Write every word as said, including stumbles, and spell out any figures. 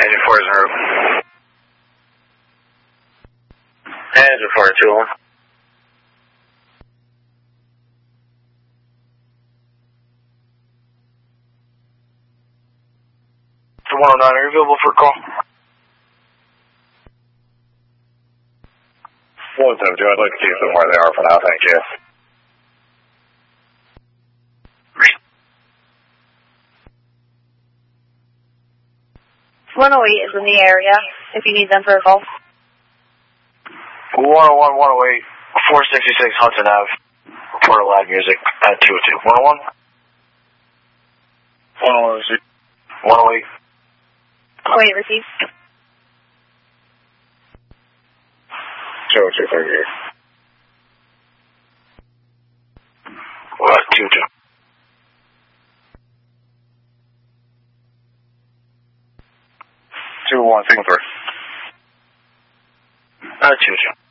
Engine four is en route. Engine four, two one. two one oh nine, are you available for a call? one seven two, I'd like to see them where they are for now, thank you. one oh eight is in the area, if you need them for a call. one oh one, one oh eight, four sixty-six Hudson Avenue. Report of live music at two oh two. one oh one? one oh one, one oh eight. Wait, receive. two oh two, thank you. What, two two? two one, signal three. Uh, two two.